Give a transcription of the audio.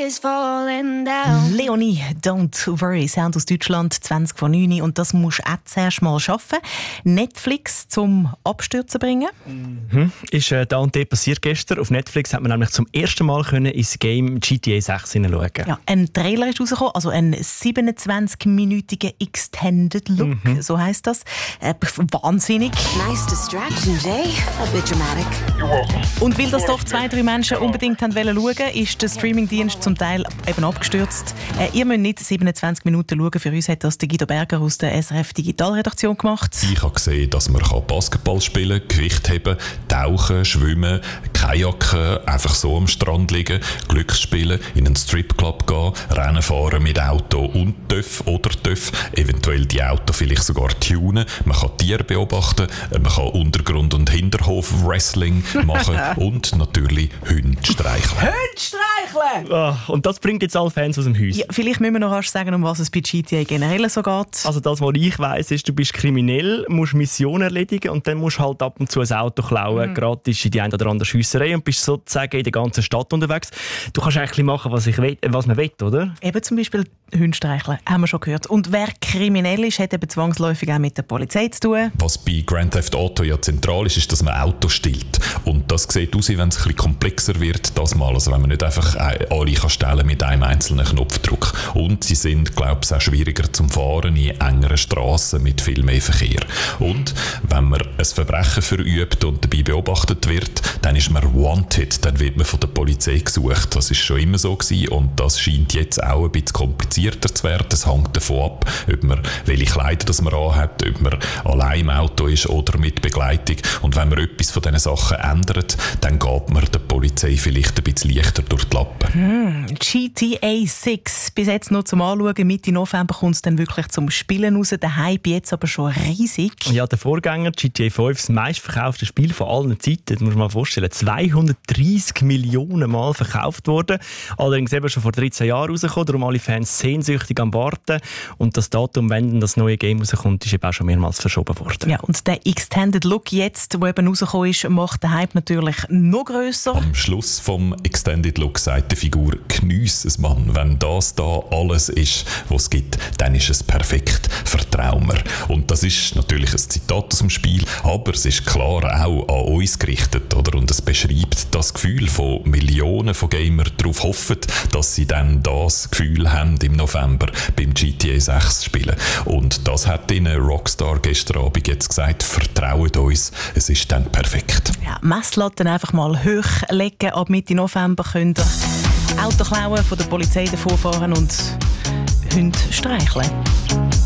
is falling down. Leonie, don't worry, Sound aus Deutschland, 20 vor 9 und das musst du auch zuerst mal schaffen. Netflix zum Abstürzen bringen. Ist da und dort passiert gestern. Auf Netflix hat man nämlich zum ersten Mal ins Game GTA 6 hineinschauen. Ja, ein Trailer ist rausgekommen, also ein 27-minütiger Extended Look, so heisst das. Wahnsinnig. Nice distraction, Jay. A bit dramatic. Und weil das doch 2-3 Menschen unbedingt schauen wollten, ist der Streamingdienst zum Teil eben abgestürzt. Ihr müsst nicht 27 Minuten schauen. Für uns hat das der Guido Berger aus der SRF Digitalredaktion gemacht. Ich habe gesehen, dass man Basketball spielen kann, Gewicht heben, tauchen, schwimmen, Kajaken, einfach so am Strand liegen, Glücksspielen, in einen Stripclub gehen, Rennen fahren mit Auto und TÜV oder TÜV, eventuell die Auto vielleicht sogar tunen. Man kann Tiere beobachten, man kann Untergrund- und Hinterhof-Wrestling machen und natürlich Hunde streicheln. Hunde streicheln! Und das bringt jetzt alle Fans aus dem Haus. Ja, vielleicht müssen wir noch rasch sagen, um was es bei GTA generell so geht. Also das, was ich weiss, ist, du bist kriminell, musst Missionen erledigen und dann musst du halt ab und zu ein Auto klauen, gratis in die eine oder andere Schiesserei und bist sozusagen in der ganzen Stadt unterwegs. Du kannst eigentlich machen, was man will, oder? Eben zum Beispiel Hunde streicheln, haben wir schon gehört. Und wer kriminell ist, hat eben zwangsläufig auch mit der Polizei zu tun. Was bei Grand Theft Auto ja zentral ist, ist, dass man Autos stiehlt. Und das sieht aus, wenn es ein bisschen komplexer wird, das mal. Also wenn man nicht einfach alle kann stellen mit einem einzelnen Knopfdruck. Und sie sind, glaube ich, auch schwieriger zum Fahren in engeren Strassen mit viel mehr Verkehr. Und wenn man ein Verbrechen verübt und dabei beobachtet wird, dann ist man wanted, dann wird man von der Polizei gesucht. Das ist schon immer so gewesen und das scheint jetzt auch ein bisschen komplizierter zu werden. Es hängt davon ab, ob man welche Kleider das man anhat, ob man allein im Auto ist oder mit Begleitung. Und wenn man etwas von diesen Sachen ändert, dann geht man der Polizei vielleicht ein bisschen leichter durch die Lappen. GTA 6, bis jetzt noch zum Anschauen. Mitte November kommt es dann wirklich zum Spielen raus. Der Hype jetzt aber schon riesig. Ja, der Vorgänger, GTA 5, das meistverkaufte Spiel von allen Zeiten. Das muss man mal vorstellen. 230 Millionen Mal verkauft worden. Allerdings eben schon vor 13 Jahren rausgekommen. Darum alle Fans sehnsüchtig am Warten. Und das Datum, wenn das neue Game rauskommt, ist eben auch schon mehrmals verschoben worden. Ja, und der Extended Look jetzt, der eben rausgekommen ist, macht den Hype natürlich noch grösser. Am Schluss vom Extended Look sagt die Figur, geniess es, Mann. Wenn das da alles ist, was es gibt, dann ist es perfekt. Vertrau mir. Und das ist natürlich ein Zitat aus dem Spiel, aber es ist klar auch an uns gerichtet, oder? Und es beschreibt das Gefühl von Millionen von Gamern darauf hoffen, dass sie dann das Gefühl haben im November beim GTA 6 spielen. Und das hat ihnen Rockstar gestern Abend jetzt gesagt, vertraut uns, es ist dann perfekt. Ja, Messlatten einfach mal hochlegen. Ab Mitte November könnt ihr Auto klauen, von der Polizei davor fahren und Hunde streicheln.